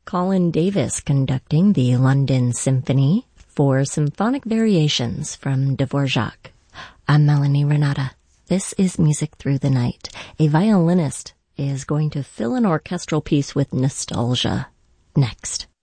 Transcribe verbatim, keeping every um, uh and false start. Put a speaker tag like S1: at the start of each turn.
S1: Colin Davis conducting the London Symphony for Symphonic Variations from Dvorak. I'm Melanie Renata. This is Music Through the Night. A violinist is going to fill an orchestral piece with nostalgia. Next.